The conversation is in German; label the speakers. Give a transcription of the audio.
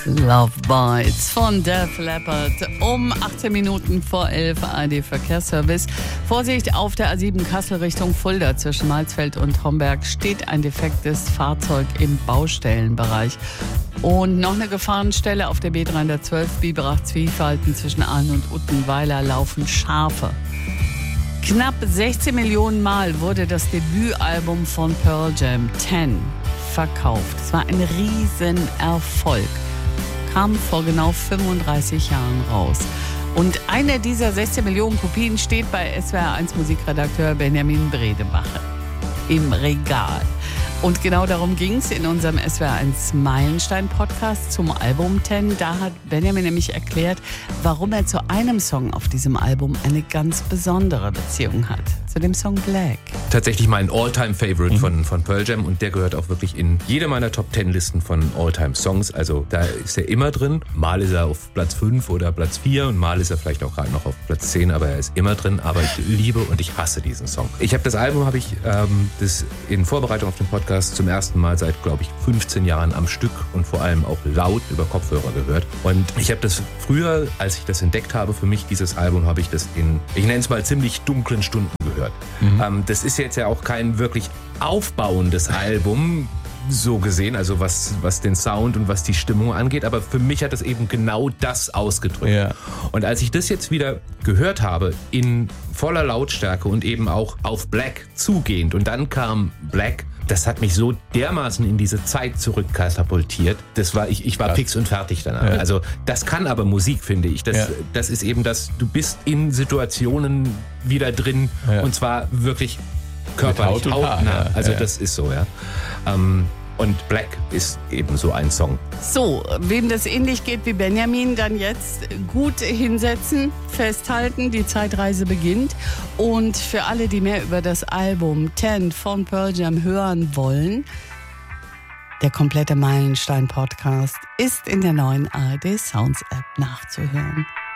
Speaker 1: Love Bites von Def Leppard um 18 Minuten vor 11 ARD Verkehrsservice. Vorsicht, auf der A7 Kassel Richtung Fulda zwischen Malzfeld und Homberg steht ein defektes Fahrzeug im Baustellenbereich. Und noch eine Gefahrenstelle auf der B312 Biberach-Zwiefalten zwischen Aalen und Uttenweiler laufen Schafe. Knapp 16 Millionen Mal wurde das Debütalbum von Pearl Jam 10 verkauft. Es war ein Riesenerfolg. Kam vor genau 35 Jahren raus. Und eine dieser 16 Millionen Kopien steht bei SWR1 Musikredakteur Benjamin Bredebache im Regal. Und genau darum ging es in unserem SWR1 Meilenstein-Podcast zum Album 10. Da hat Benjamin nämlich erklärt, warum er zu einem Song auf diesem Album eine ganz besondere Beziehung hat. Zu dem Song Black.
Speaker 2: Tatsächlich mein All-Time-Favorite von Pearl Jam und der gehört auch wirklich in jede meiner Top-10-Listen von All-Time-Songs. Also da ist er immer drin. Mal ist er auf Platz 5 oder Platz 4 und mal ist er vielleicht auch gerade noch auf Platz 10, aber er ist immer drin. Aber ich liebe und ich hasse diesen Song. Das Album habe ich das in Vorbereitung auf den Podcast zum ersten Mal seit, glaube ich, 15 Jahren am Stück und vor allem auch laut über Kopfhörer gehört. Und ich habe das früher, als ich das entdeckt habe, für mich dieses Album, habe ich das in, ich nenne es mal, ziemlich dunklen Stunden gehört. Das ist jetzt ja auch kein wirklich aufbauendes Album, so gesehen, also was den Sound und was die Stimmung angeht, aber für mich hat das eben genau das ausgedrückt. Ja. Und als ich das jetzt wieder gehört habe, in voller Lautstärke und eben auch auf Black zugehend und dann kam Black, das hat mich so dermaßen in diese Zeit zurückkatapultiert. Ich war fix und fertig danach. Ja. Also das kann aber Musik, finde ich. Das ist eben das, du bist in Situationen wieder drin und zwar wirklich körperlich, hautnah. Also das ist so, ja. Und Black ist eben so ein Song.
Speaker 1: So, wem das ähnlich geht wie Benjamin, dann jetzt gut hinsetzen, festhalten, die Zeitreise beginnt. Und für alle, die mehr über das Album 10 von Pearl Jam hören wollen, der komplette Meilenstein-Podcast ist in der neuen ARD Sounds App nachzuhören.